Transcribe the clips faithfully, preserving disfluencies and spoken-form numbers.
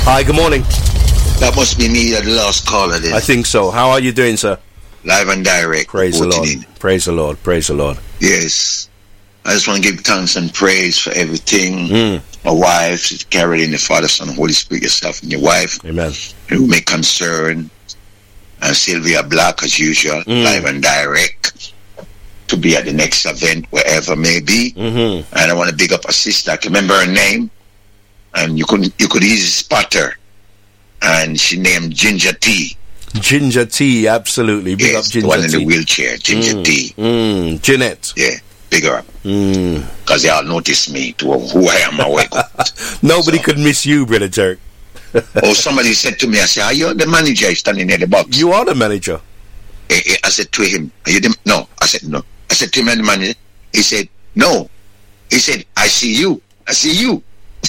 Hi, good morning. That must be me, the last caller then. I think so. How are you doing, sir? Live and direct. Praise the Lord. In. Praise the Lord. Praise the Lord. Yes. I just want to give thanks and praise for everything. Mm. My wife, Caroline, the Father, Son, Holy Spirit, yourself and your wife. Amen. Who may concern. And Sylvia Black, as usual, mm. live and direct. To be at the next event, wherever may be. Mm-hmm. And I want to big up a sister. I can remember her name. And you could you could easily spot her. And she named Ginger T. Ginger T, absolutely. Big yes, up Ginger the one T. in the wheelchair, Ginger mm. T. Mm. Jeanette. Yeah, big her up. Mm. Because they all notice me to who I am. I wake up. Nobody so. could miss you, Brother Jerk. Oh, somebody said to me, I said, are you the manager standing near the box? You are the manager. I, I said to him, are you the... No. I said, no. I said to him, the manager. He said, no. He said, I see you. I see you.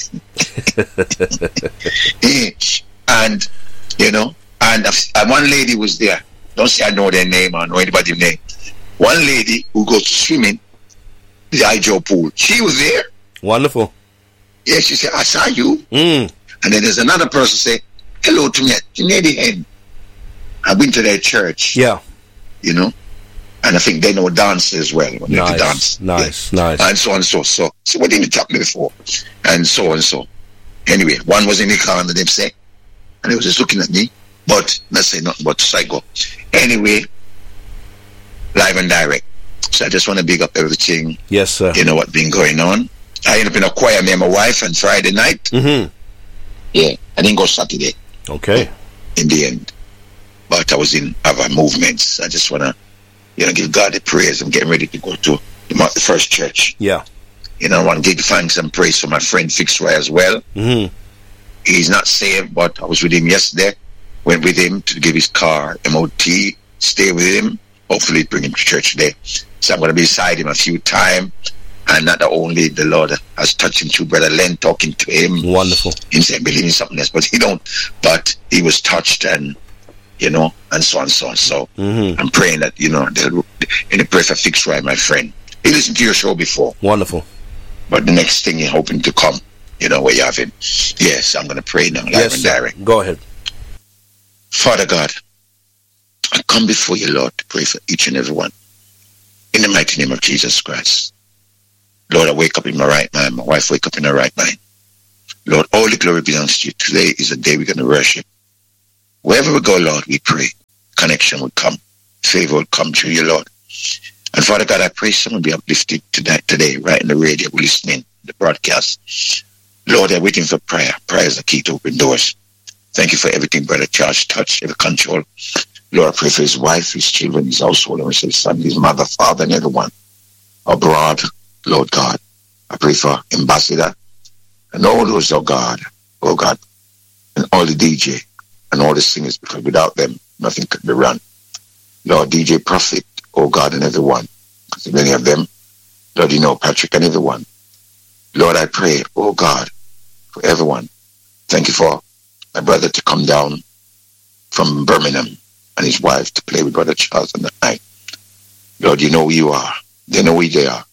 And, you know, and, and one lady was there. Don't say I know their name or know anybody's name. One lady who goes swimming in the Ijo pool. She was there. Wonderful. Yeah, she said, I saw you. Mm. And then there's another person say, hello to me at the end. I've been to their church. Yeah. You know? And I think they know dance as well. When nice, they dance. Nice, yeah. nice. And so and so. So, so what did you talk to me before? And so and so. Anyway, one was in the car and they say, and he was just looking at me. But, let's say nothing but psycho. Anyway, live and direct. So I just want to big up everything. Yes, sir. You know what's been going on. I ended up in a choir, me and my wife, on Friday night. Mm-hmm. Yeah, I didn't go Saturday. Okay. In the end. But I was in other movements. I just want to, you know, give God the praise. I'm getting ready to go to the, the first church. Yeah. You know, I want to give thanks and praise for my friend Fitzroy as well. Mm-hmm. He's not saved, but I was with him yesterday. Went with him to give his car M O T. Stay with him. Hopefully bring him to church today. So I'm going to be beside him a few times. And not only the Lord has touched him through Brother Len talking to him. Wonderful. He said, believe in something else, but he don't. But he was touched and, you know, and so on and so on. So mm-hmm. I'm praying that, you know, in the prayer for Fitzroy, my friend. He listened to your show before. Wonderful. But the next thing you're hoping to come, you know, where you have him. Yes, I'm going to pray now. Live yes, and sir. direct. Go ahead. Father God, I come before you, Lord, to pray for each and every one. In the mighty name of Jesus Christ. Lord, I wake up in my right mind. My wife wake up in her right mind. Lord, all the glory belongs to you. Today is the day we're going to worship. Wherever we go, Lord, we pray. Connection will come. Favor will come through you, Lord. And Father God, I pray someone be uplifted tonight, today, right in the radio, listening to the broadcast. Lord, they're waiting for prayer. Prayer is the key to open doors. Thank you for everything, Brother Charles touched, every control. Lord, I pray for his wife, his children, his household, and his son, his mother, father, and everyone abroad. Lord God, I pray for Ambassador and all those, oh God, oh God, and all the D J and all the singers, because without them, nothing could be run. Lord, D J Prophet, oh God, and everyone, because many of them, Lord, you know, Patrick and everyone. Lord, I pray, oh God, for everyone. Thank you for my brother to come down from Birmingham and his wife to play with Brother Charles on the night. Lord, you know who you are. They know who they are.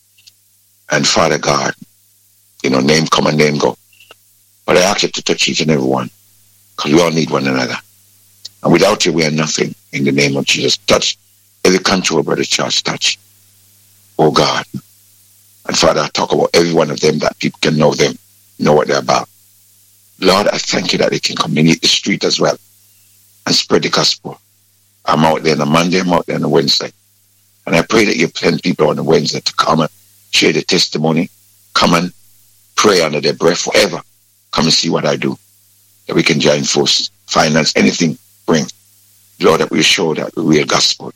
And Father God, you know, name come and name go. But I ask you to touch each and every one, because we all need one another. And without you, we are nothing. In the name of Jesus, touch every control, Brother Charles, touch. Oh God. And Father, I talk about every one of them that people can know them, know what they're about. Lord, I thank you that they can communicate the street as well and spread the gospel. I'm out there on a Monday, I'm out there on a Wednesday. And I pray that you send people on a Wednesday to come and share the testimony, come and pray under their breath, whatever. Come and see what I do. That we can join force, finance, anything, bring. Lord, that we show that the real gospel.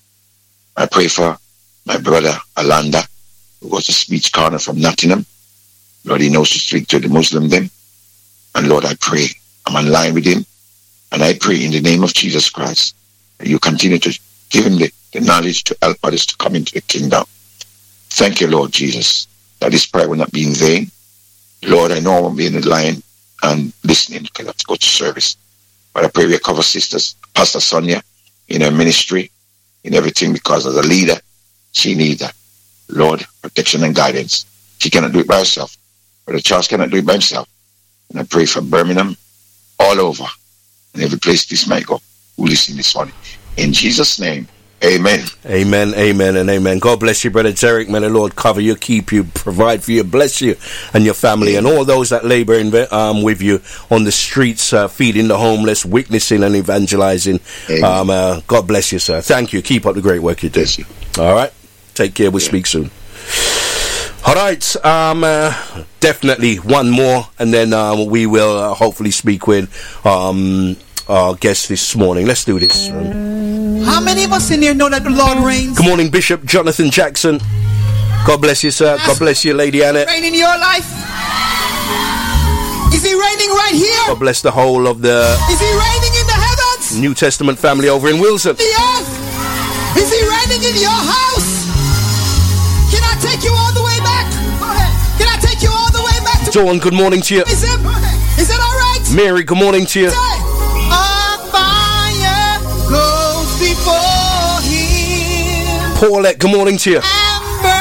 I pray for my brother, Alanda, who goes to Speech Corner from Nottingham. Lord, he knows to speak to the Muslim them. And Lord, I pray, I'm online with him. And I pray in the name of Jesus Christ, that you continue to give him the, the knowledge to help others to come into the kingdom. Thank you, Lord Jesus, that this prayer will not be in vain. Lord, I know I won't be in the line and listening because I have to go to service. But I pray we cover sisters, Pastor Sonia, in her ministry, in everything, because as a leader, she needs that. Lord, protection and guidance. She cannot do it by herself. Brother Charles cannot do it by himself. And I pray for Birmingham, all over, in every place this might go, who listen this morning. In Jesus' name, amen. Amen, amen, and amen. God bless you, Brother Derek. May the Lord cover you, keep you, provide for you, bless you and your family, and all those that labor in, um, with you on the streets, uh, feeding the homeless, witnessing and evangelizing. Um, uh, God bless you, sir. Thank you. Keep up the great work you do. You. All right. Take care. We'll yeah. speak soon. All right. Um, uh, definitely one more, and then um, we will uh, hopefully speak with um, our guest this morning. Let's do this. Um, How many of us in here know that the Lord reigns? Good morning, Bishop Jonathan Jackson. God bless you, sir. God bless you, Lady Annette. Reign in your life? Is he reigning right here? God bless the whole of the Is he reigning in the heavens? New Testament family over in Wilson. The earth? Is he reigning in your house? Can I take you all the way back? Can I take you all the way back to Dawn, good morning to you. Is it, is it all right? Mary, good morning to you. A fire goes before him. Paulette, good morning to you.